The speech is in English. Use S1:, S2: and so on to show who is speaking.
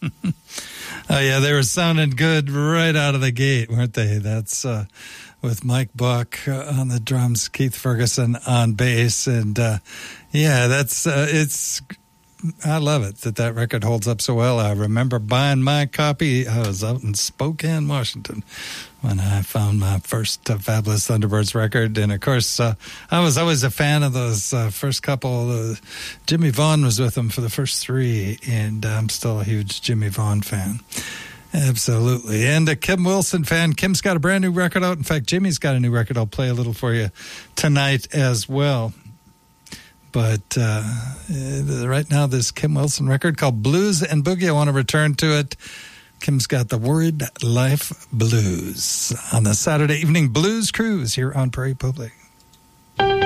S1: Oh, yeah, they were sounding good right out of the gate, weren't they? That's with Mike Buck on the drums, Keith Ferguson on bass. And, it's... I love it that record holds up so well. I remember buying my copy. I was out in Spokane, Washington, when I found my first Fabulous Thunderbirds record. And, of course, I was always a fan of those first couple. Jimmy Vaughn was with them for the first three, and I'm still a huge Jimmy Vaughn fan. Absolutely. And a Kim Wilson fan. Kim's got a brand new record out. In fact, Jimmy's got a new record. I'll play a little for you tonight as well. But right now, this Kim Wilson record called Blues and Boogie, I want to return to it. Kim's got the Worried Life Blues on the Saturday Evening Blues Cruise here on Prairie Public.